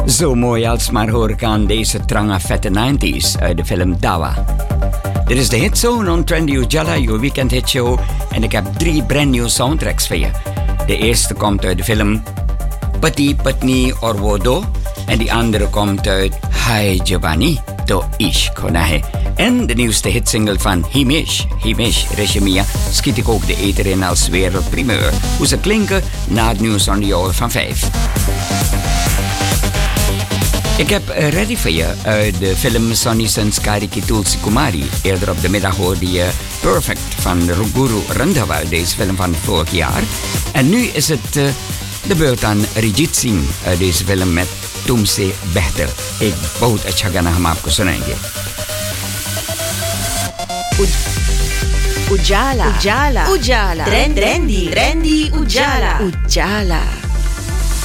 Zo mooi als maar horen kan deze trange vette 90s uit de film Dawa. Dit is de hitzone on Trendy Ujala, je weekend hitshow. En ik heb 3 brand new soundtracks voor je. De eerste komt uit de film Pati Patni Aur Wo Do. En die andere komt uit Hai Jawani To Ishq Hona Hai. En de nieuwste hitsingle van Himesh, Reshmiya, schiet ik ook de ether in als wereldprimeur. Hoe ze klinken na het nieuws aan de hour van 5. Ik heb ready voor je uit de film Sonny Sanskari Ki Tulsi Kumari. Eerder op de middag hoorde je Perfect van Guru Randhawa, deze film van vorig jaar. En nu is het de beurt aan Arijit Singh uit deze film met Tumse Behtar. Ik बहुत अच्छा गाना हम आपको सुनाएंगे. Ujala, Ujala, Ujala, Trendy, Ujala, Ujala.